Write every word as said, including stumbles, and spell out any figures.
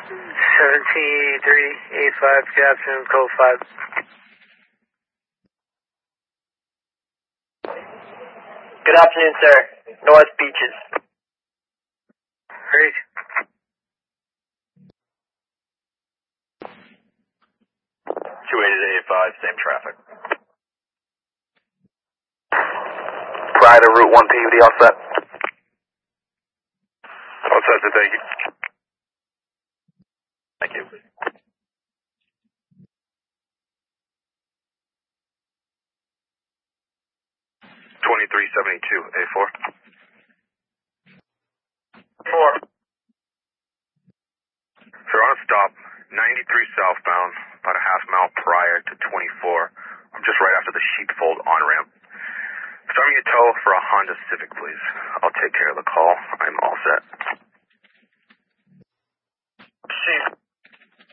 seventeen eighty-three eighty-five, good afternoon, code five. Good afternoon, sir. North Beaches. Great. two eighty to eighty-five, same traffic. Prior to Route one P U D, all set? All set, sir, thank you. Thank you. twenty-three seventy-two, A four. Four. Sir, on a stop, ninety-three southbound, about a half mile prior to twenty-four. I'm just right after the sheepfold on-ramp. Start me a tow for a Honda Civic, please. I'll take care of the call. I'm all set. Chief.